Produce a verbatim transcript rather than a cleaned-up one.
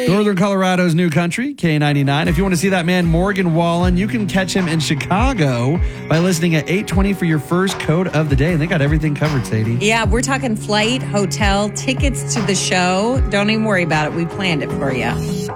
Northern Colorado's new country, K ninety-nine. If you want to see that man, Morgan Wallen, you can catch him in Chicago by listening at eight twenty for your first code of the day. And they got everything covered, Sadie. Yeah, we're talking flight, hotel, tickets to the show. Don't even worry about it. We planned it for you.